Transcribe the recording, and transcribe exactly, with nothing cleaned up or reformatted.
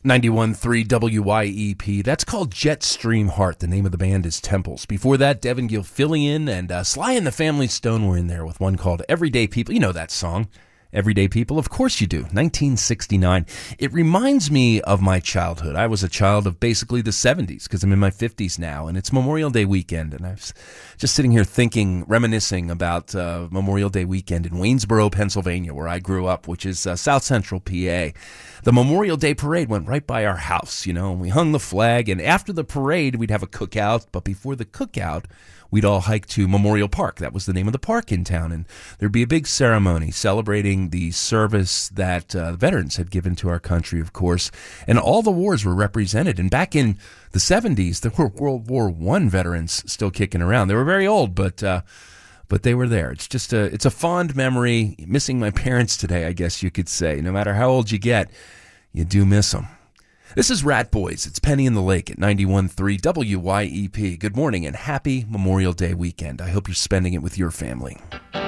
ninety-one point three W Y E P. That's called Jetstream Heart. The name of the band is Temples. Before that, Devin Gilfillian and uh, Sly and the Family Stone were in there with one called Everyday People. You know that song. Everyday People? Of course you do. nineteen sixty-nine. It reminds me of my childhood. I was a child of basically the seventies because I'm in my fifties now, and it's Memorial Day weekend, and I was just sitting here thinking, reminiscing about uh, Memorial Day weekend in Waynesboro, Pennsylvania, where I grew up, which is uh, South Central P A. The Memorial Day parade went right by our house, you know, and we hung the flag, and after the parade, we'd have a cookout, but before the cookout, we'd all hike to Memorial Park. That was the name of the park in town, and there'd be a big ceremony celebrating the service that uh, veterans had given to our country, of course, and all the wars were represented. And back in the seventies, there were World War One veterans still kicking around. They were very old, but uh, but they were there. It's just a it's a fond memory. Missing my parents today, I guess you could say. No matter how old you get, you do miss them. This is Rat Boys. It's Penny in the Lake at ninety-one point three W Y E P. Good morning and happy Memorial Day weekend. I hope you're spending it with your family.